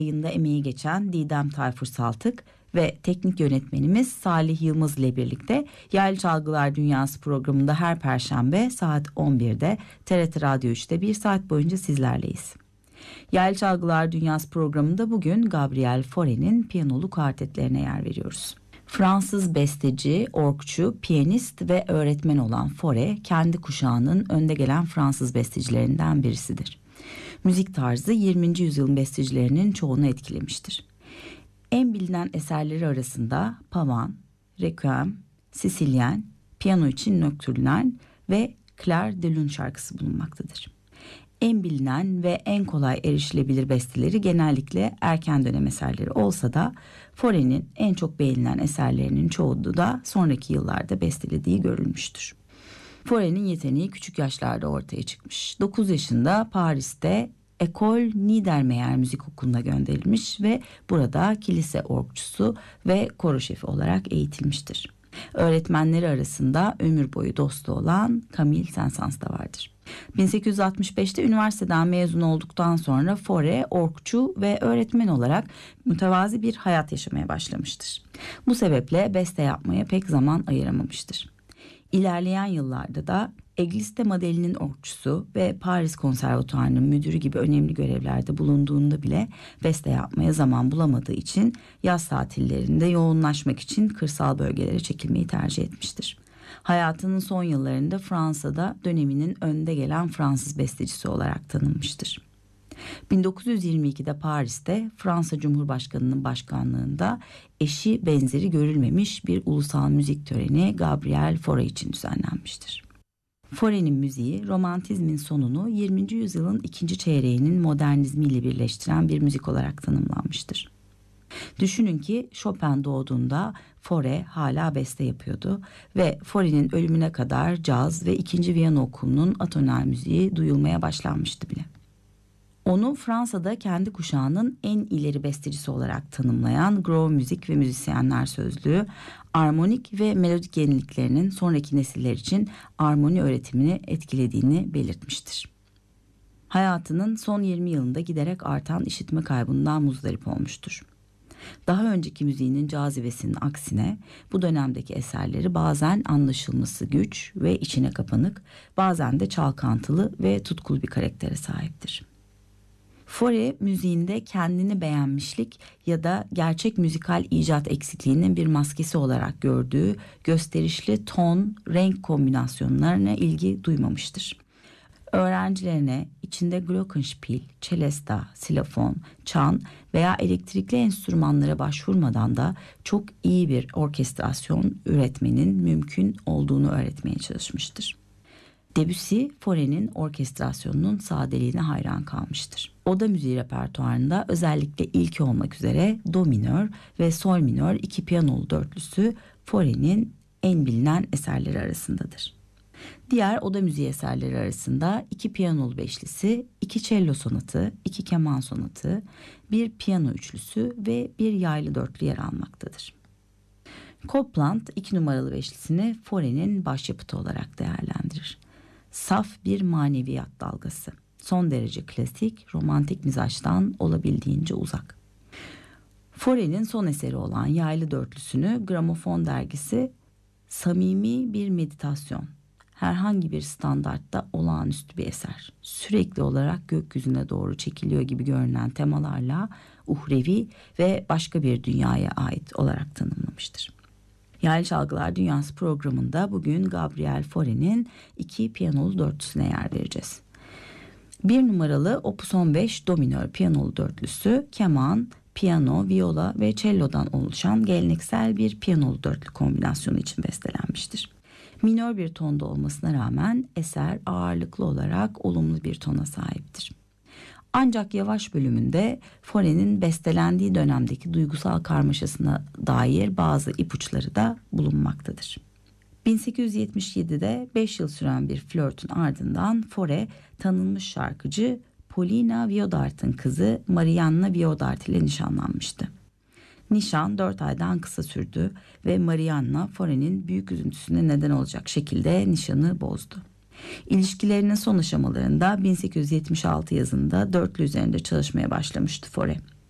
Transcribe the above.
Yayında emeği geçen Didem Tayfur Saltık ve teknik yönetmenimiz Salih Yılmaz ile birlikte Yaylı Çalgılar Dünyası programında her Perşembe saat 11'de TRT Radyo 3'te bir saat boyunca sizlerleyiz. Yaylı Çalgılar Dünyası programında bugün Gabriel Fauré'nin piyanolu kuartetlerine yer veriyoruz. Fransız besteci, orgçu, piyanist ve öğretmen olan Fauré, kendi kuşağının önde gelen Fransız bestecilerinden birisidir. Müzik tarzı 20. yüzyılın bestecilerinin çoğunu etkilemiştir. En bilinen eserleri arasında Pavan, Requiem, Sicilien, Piyano için Nocturner ve Clair de Lune şarkısı bulunmaktadır. En bilinen ve en kolay erişilebilir besteleri genellikle erken dönem eserleri olsa da Fauré'nin en çok beğenilen eserlerinin çoğu da sonraki yıllarda bestelediği görülmüştür. Fauré'nin yeteneği küçük yaşlarda ortaya çıkmış. 9 yaşında Paris'te École Niedermeyer Müzik Okulu'na gönderilmiş ve burada kilise orgçusu ve koro şefi olarak eğitilmiştir. Öğretmenleri arasında ömür boyu dostu olan Camille Saint-Saëns da vardır. 1865'te üniversiteden mezun olduktan sonra Fauré orgçu ve öğretmen olarak mütevazi bir hayat yaşamaya başlamıştır. Bu sebeple beste yapmaya pek zaman ayıramamıştır. İlerleyen yıllarda da Église de Madeleine'in orgçusu ve Paris Konservatuvarı'nın müdürü gibi önemli görevlerde bulunduğunda bile beste yapmaya zaman bulamadığı için yaz tatillerinde yoğunlaşmak için kırsal bölgelere çekilmeyi tercih etmiştir. Hayatının son yıllarında Fransa'da döneminin önde gelen Fransız bestecisi olarak tanınmıştır. 1922'de Paris'te Fransa Cumhurbaşkanı'nın başkanlığında eşi benzeri görülmemiş bir ulusal müzik töreni Gabriel Fauré için düzenlenmiştir. Fauré'nin müziği romantizmin sonunu 20. yüzyılın ikinci çeyreğinin modernizmiyle birleştiren bir müzik olarak tanımlanmıştır. Düşünün ki Chopin doğduğunda Fauré hala beste yapıyordu ve Fauré'nin ölümüne kadar caz ve 2. Viyana Okulu'nun atonal müziği duyulmaya başlanmıştı bile. Onu Fransa'da kendi kuşağının en ileri bestecisi olarak tanımlayan Grove Müzik ve Müzisyenler Sözlüğü, armonik ve melodik yeniliklerinin sonraki nesiller için armoni öğretimini etkilediğini belirtmiştir. Hayatının son 20 yılında giderek artan işitme kaybından muzdarip olmuştur. Daha önceki müziğinin cazibesinin aksine bu dönemdeki eserleri bazen anlaşılması güç ve içine kapanık, bazen de çalkantılı ve tutkulu bir karaktere sahiptir. Fauré müziğinde kendini beğenmişlik ya da gerçek müzikal icat eksikliğinin bir maskesi olarak gördüğü gösterişli ton, renk kombinasyonlarına ilgi duymamıştır. Öğrencilerine içinde glockenspiel, celesta, silafon, çan veya elektrikli enstrümanlara başvurmadan da çok iyi bir orkestrasyon üretmenin mümkün olduğunu öğretmeye çalışmıştır. Debussy, Fauré'nin orkestrasyonunun sadeliğine hayran kalmıştır. Oda müziği repertuarında özellikle ilki olmak üzere do minör ve sol minör iki piyanolu dörtlüsü Fauré'nin en bilinen eserleri arasındadır. Diğer oda müziği eserleri arasında 2 piyanolu beşlisi, 2 cello sonatı, 2 keman sonatı, 1 piyano üçlüsü ve 1 yaylı dörtlü yer almaktadır. Copland 2 numaralı beşlisini Fauré'nin başyapıtı olarak değerlendirir. Saf bir maneviyat dalgası. Son derece klasik, romantik mizaçtan olabildiğince uzak. Fauré'nin son eseri olan yaylı dörtlüsünü Gramofon dergisi samimi bir meditasyon, herhangi bir standartta olağanüstü bir eser, sürekli olarak gökyüzüne doğru çekiliyor gibi görünen temalarla uhrevi ve başka bir dünyaya ait olarak tanımlamıştır. Yaylı Çalgılar Dünyası programında bugün Gabriel Fauré'nin 2 piyanolu dörtlüsüne yer vereceğiz. 1 numaralı Opus 15 do minör piyanolu dörtlüsü keman, piyano, viola ve cello'dan oluşan geleneksel bir piyanolu dörtlü kombinasyonu için bestelenmiştir. Minör bir tonda olmasına rağmen eser ağırlıklı olarak olumlu bir tona sahiptir. Ancak yavaş bölümünde Fauré'nin bestelendiği dönemdeki duygusal karmaşasına dair bazı ipuçları da bulunmaktadır. 1877'de 5 yıl süren bir flörtün ardından Fauré tanınmış şarkıcı Paulina Viodart'ın kızı Marianna Viodart ile nişanlanmıştı. Nişan 4 aydan kısa sürdü ve Marianna Fauré'nin büyük üzüntüsüne neden olacak şekilde nişanı bozdu. İlişkilerinin son aşamalarında 1876 yazında dörtlü üzerinde çalışmaya başlamıştı Fauré.